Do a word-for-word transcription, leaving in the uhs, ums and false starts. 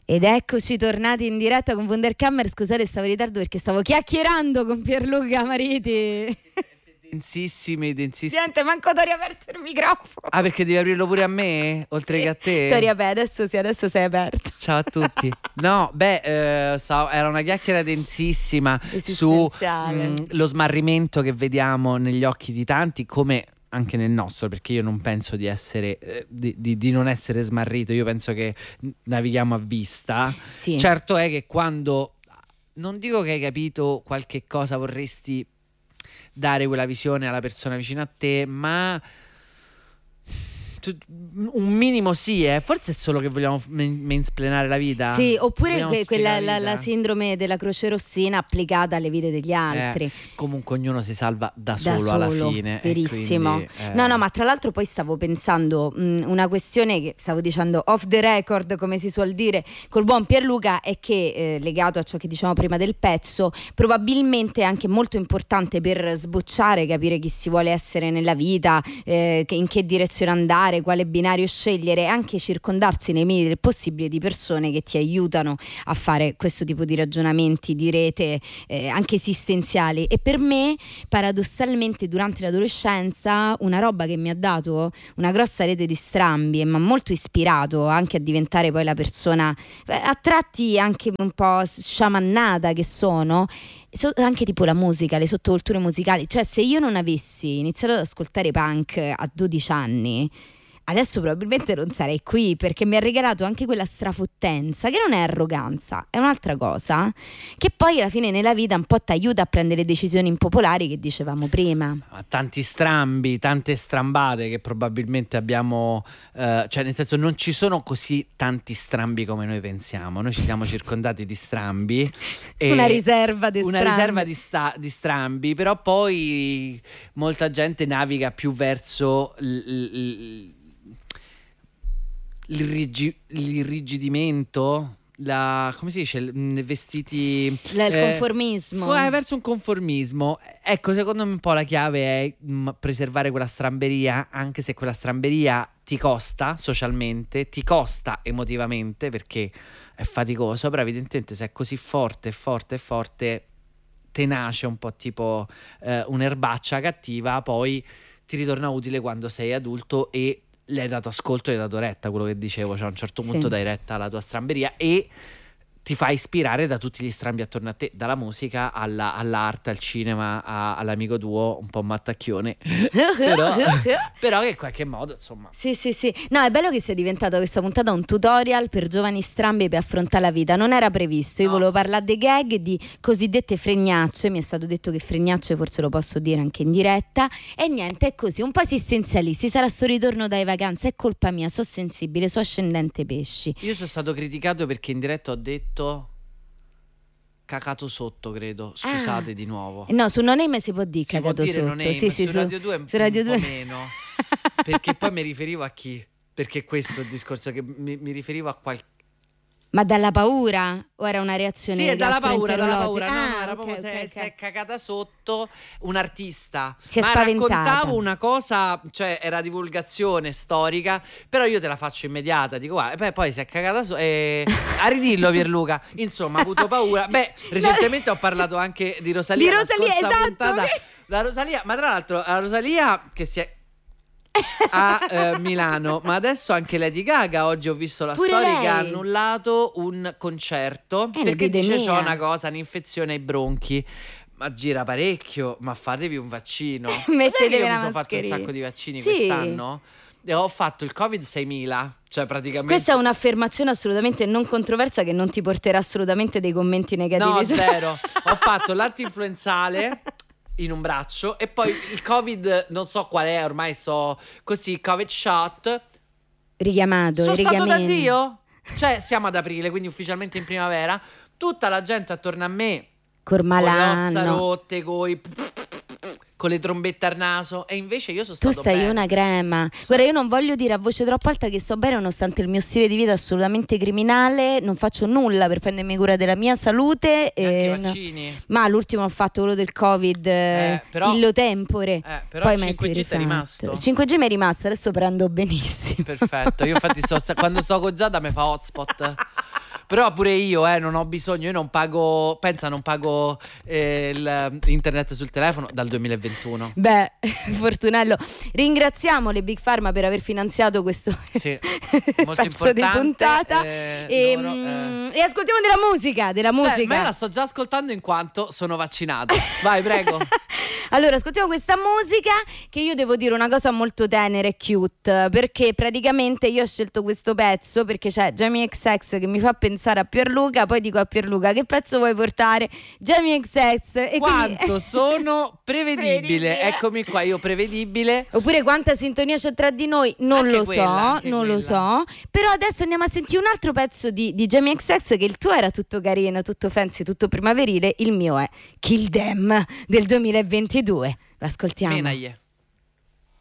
Ed eccoci tornati in diretta con Wunderkammer. Scusate, stavo in ritardo perché stavo chiacchierando con Pierluca Mariti. Densissimi, densissimi. Niente, manco ti ho riaperto il microfono. Ah, perché devi aprirlo pure a me? Oltre sì, che a te? Ti riapri, adesso sì, adesso sei aperto. Ciao a tutti. No, beh, eh, so, era una chiacchiera densissima su mh, lo smarrimento che vediamo negli occhi di tanti, come anche nel nostro, perché io non penso di essere eh, di, di, di non essere smarrito. Io penso che navighiamo a vista. Sì. Certo è che quando non dico che hai capito qualche cosa vorresti dare quella visione alla persona vicino a te, ma un minimo sì, eh. Forse è solo che vogliamo mansplainare la vita. Sì, oppure que- quella, la, la sindrome della croce rossina applicata alle vite degli altri. Eh, comunque ognuno si salva da solo, da solo alla fine. Verissimo. Quindi, eh. No, no, ma tra l'altro poi stavo pensando mh, una questione che stavo dicendo off the record, come si suol dire, col buon Pierluca, è che eh, legato a ciò che diciamo prima del pezzo, probabilmente è anche molto importante per sbocciare, capire chi si vuole essere nella vita, eh, che, in che direzione andare, quale binario scegliere, anche circondarsi nei limiti del possibile di persone che ti aiutano a fare questo tipo di ragionamenti di rete, eh, anche esistenziali. E per me paradossalmente durante l'adolescenza una roba che mi ha dato una grossa rete di strambi e mi ha molto ispirato anche a diventare poi la persona a tratti anche un po' sciamannata che sono, anche tipo la musica, le sottoculture musicali. Cioè, se io non avessi iniziato ad ascoltare punk a dodici anni, adesso probabilmente non sarei qui, perché mi ha regalato anche quella strafottenza, che non è arroganza, è un'altra cosa, che poi alla fine nella vita un po' ti aiuta a prendere decisioni impopolari che dicevamo prima. Tanti strambi, tante strambate che probabilmente abbiamo, eh, cioè nel senso non ci sono così tanti strambi come noi pensiamo, noi ci siamo circondati di strambi. E una riserva di una strambi. riserva di, sta- di strambi, però poi molta gente naviga più verso l- l- L'irrigi- l'irrigidimento, la, come si dice, L- vestiti, la, il eh, conformismo, eh, verso un conformismo. Ecco, secondo me un po' la chiave è mh, preservare quella stramberia, anche se quella stramberia ti costa socialmente, ti costa emotivamente, perché è faticoso, però evidentemente se è così forte, forte, forte, tenace, un po' tipo eh, un'erbaccia cattiva, poi ti ritorna utile quando sei adulto e le hai dato ascolto e hai dato retta, quello che dicevo, cioè a un certo punto sì. dai retta alla tua stramberia e ti fai ispirare da tutti gli strambi attorno a te, dalla musica alla, all'arte, al cinema, a, all'amico tuo un po' mattacchione però, però che in qualche modo insomma sì sì sì no, è bello che sia diventata questa puntata un tutorial per giovani strambi per affrontare la vita. Non era previsto, io no. volevo parlare dei gag, di cosiddette fregnacce. Mi è stato detto che fregnacce forse lo posso dire anche in diretta, e niente, è così, un po' esistenzialisti. Sarà sto ritorno dalle vacanze, è colpa mia, so sensibile, so ascendente pesci. Io sono stato criticato perché in diretta ho detto cacato sotto, credo. Scusate ah. di nuovo. No, su No Name si può dire si cacato può dire sotto. No Name, sì, su sì, Radio su, due un, su Radio un due po' meno. Perché poi mi riferivo a chi? Perché questo è il discorso, che mi, mi riferivo a qualche. Ma dalla paura? O era una reazione? Sì, è dalla paura, dalla paura. Ah, no, no, era okay, proprio okay, se, okay. se è cagata sotto un artista. Si è Ma spaventata. raccontavo una cosa, cioè era divulgazione storica, però io te la faccio immediata. Dico, guarda, poi, poi si è cagata sotto. Eh, a ridillo Pierluca. Insomma, ha avuto paura. Beh, recentemente ho parlato anche di Rosalia. Di Rosalia, esatto. Puntata, la Rosalia, ma tra l'altro, la Rosalia che si è a eh, Milano, ma adesso anche Lady Gaga, oggi ho visto la Pure storia lei. che ha annullato un concerto È perché dice un'epidemia. c'ho una cosa, un'infezione ai bronchi. Ma gira parecchio, ma fatevi un vaccino. Mettetevi Sai che io la mi sono fatto un mascherina. sacco di vaccini Sì. quest'anno? E ho fatto il Covid seimila, cioè praticamente. Questa è un'affermazione assolutamente non controversa che non ti porterà assolutamente dei commenti negativi. No, su- zero. Ho fatto l'antinfluenzale in un braccio e poi il Covid, non so qual è, ormai so così, Covid shot. Richiamato, Sono stato da richiamento. Dio. Cioè siamo ad aprile, quindi ufficialmente in primavera. Tutta la gente attorno a me con le ossa Cormalano. rotte, coi con le trombette al naso, e invece io sono Tu stato stai bene. una crema. Guarda, io non voglio dire a voce troppo alta che sto bene, nonostante il mio stile di vita assolutamente criminale. Non faccio nulla per prendermi cura della mia salute. Neanche eh, i no. vaccini. Ma l'ultimo ho fatto quello del Covid, eh, Eh, però- illo tempore. Eh, però Poi il mai cinque G più ti è rifatto. rimasto. Il cinque G mi è rimasto, adesso prendo benissimo. Perfetto, io infatti so, quando sto con Giada mi fa hotspot. Però pure io eh, non ho bisogno, io non pago, pensa non pago eh, il, internet sul telefono dal duemilaventuno. Beh, Fortunello, ringraziamo le Big Pharma per aver finanziato questo sì, molto pezzo di puntata eh, e, loro, mm, eh. e ascoltiamo della musica, della musica. Cioè, ma io la sto già ascoltando in quanto sono vaccinato. Vai, prego. Allora, ascoltiamo questa musica che io devo dire una cosa molto tenera e cute, perché praticamente io ho scelto questo pezzo perché c'è Jamie X X che mi fa pensare a Pierluca, poi dico a Pierluca che pezzo vuoi portare? Jamie X X. E quanto quindi... sono prevedibile. prevedibile, eccomi qua, io prevedibile. Oppure quanta sintonia c'è tra di noi, non Anche lo quella, so, anche non quella. lo so. Però adesso andiamo a sentire un altro pezzo di, di Jamie X X, che il tuo era tutto carino, tutto fancy, tutto primaverile, il mio è Kill Them del duemilaventidue. Lo ascoltiamo. Menaglie.